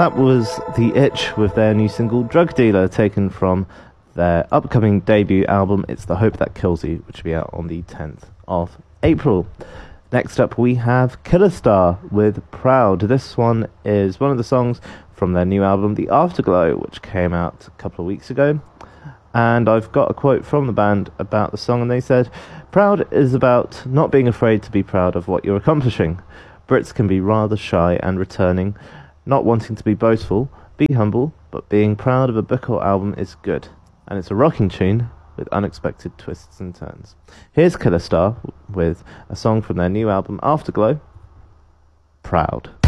That was The Itch with their new single Drug Dealer, taken from their upcoming debut album It's the Hope That Kills You, which will be out on the 10th of April. Next up we have Killer Star with Proud. This one is one of the songs from their new album The Afterglow, which came out a couple of weeks ago. And I've got a quote from the band about the song, and they said, "Proud is about not being afraid to be proud of what you're accomplishing. Brits can be rather shy and returning, not wanting to be boastful, be humble, but being proud of a book or album is good. And it's a rocking tune with unexpected twists and turns." Here's Killer Star with a song from their new album Afterglow, Proud.